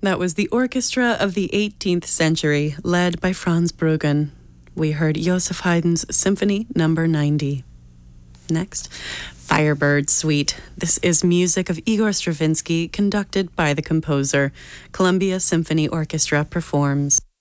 That was the orchestra of the 18th century, led by Franz Bruggen. We heard Joseph Haydn's Symphony Number 90. Next, Firebird Suite. This is music of Igor Stravinsky, conducted by the composer. Columbia Symphony Orchestra performs.